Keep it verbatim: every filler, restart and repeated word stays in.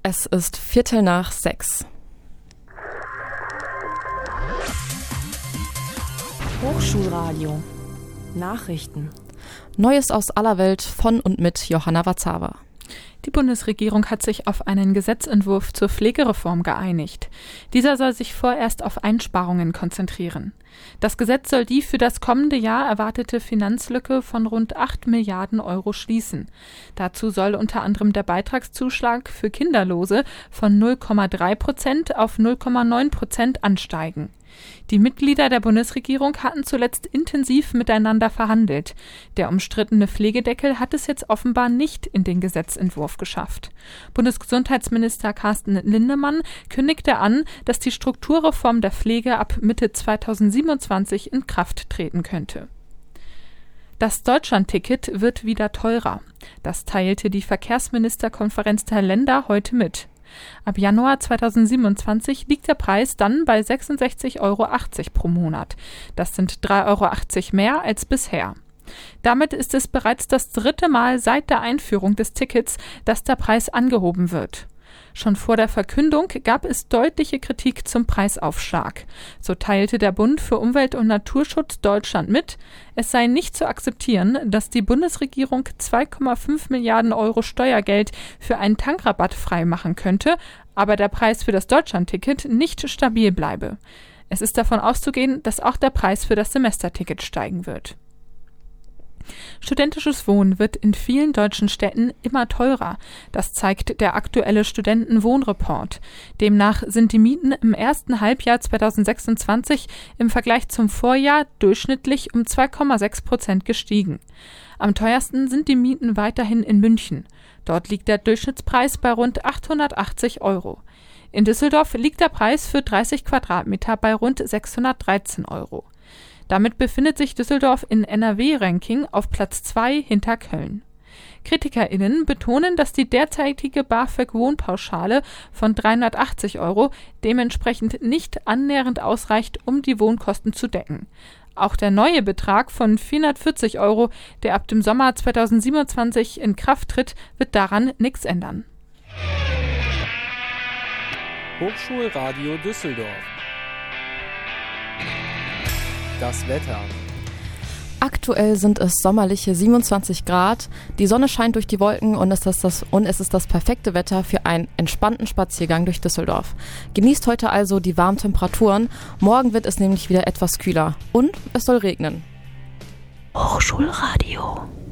Es ist Viertel nach sechs. Hochschulradio. Nachrichten. Neues aus aller Welt von und mit Johanna Watzava. Die Bundesregierung hat sich auf einen Gesetzentwurf zur Pflegereform geeinigt. Dieser soll sich vorerst auf Einsparungen konzentrieren. Das Gesetz soll die für das kommende Jahr erwartete Finanzlücke von rund acht Milliarden Euro schließen. Dazu soll unter anderem der Beitragszuschlag für Kinderlose von null Komma drei Prozent auf null Komma neun Prozent ansteigen. Die Mitglieder der Bundesregierung hatten zuletzt intensiv miteinander verhandelt. Der umstrittene Pflegedeckel hat es jetzt offenbar nicht in den Gesetzentwurf geschafft. Bundesgesundheitsminister Carsten Linnemann kündigte an, dass die Strukturreform der Pflege ab Mitte zweitausendsiebenundzwanzig in Kraft treten könnte. Das Deutschlandticket wird wieder teurer. Das teilte die Verkehrsministerkonferenz der Länder heute mit. Ab Januar zweitausendsiebenundzwanzig liegt der Preis dann bei sechsundsechzig Euro achtzig pro Monat. Das sind drei Euro achtzig mehr als bisher. Damit ist es bereits das dritte Mal seit der Einführung des Tickets, dass der Preis angehoben wird. Schon vor der Verkündung gab es deutliche Kritik zum Preisaufschlag. So teilte der Bund für Umwelt und Naturschutz Deutschland mit, es sei nicht zu akzeptieren, dass die Bundesregierung zwei Komma fünf Milliarden Euro Steuergeld für einen Tankrabatt freimachen könnte, aber der Preis für das Deutschlandticket nicht stabil bleibe. Es ist davon auszugehen, dass auch der Preis für das Semesterticket steigen wird. Studentisches Wohnen wird in vielen deutschen Städten immer teurer. Das zeigt der aktuelle Studentenwohnreport. Demnach sind die Mieten im ersten Halbjahr zweitausendsechsundzwanzig im Vergleich zum Vorjahr durchschnittlich um zwei Komma sechs Prozent gestiegen. Am teuersten sind die Mieten weiterhin in München. Dort liegt der Durchschnittspreis bei rund achthundertachtzig Euro. In Düsseldorf liegt der Preis für dreißig Quadratmeter bei rund sechshundertdreizehn Euro. Damit befindet sich Düsseldorf in N R W-Ranking auf Platz zwei hinter Köln. KritikerInnen betonen, dass die derzeitige BAföG-Wohnpauschale von dreihundertachtzig Euro dementsprechend nicht annähernd ausreicht, um die Wohnkosten zu decken. Auch der neue Betrag von vierhundertvierzig Euro, der ab dem Sommer zweitausendsiebenundzwanzig in Kraft tritt, wird daran nichts ändern. Hochschulradio Düsseldorf. Das Wetter. Aktuell sind es sommerliche siebenundzwanzig Grad, die Sonne scheint durch die Wolken und es ist das, und es ist das perfekte Wetter für einen entspannten Spaziergang durch Düsseldorf. Genießt heute also die warmen Temperaturen, morgen wird es nämlich wieder etwas kühler und es soll regnen. Hochschulradio.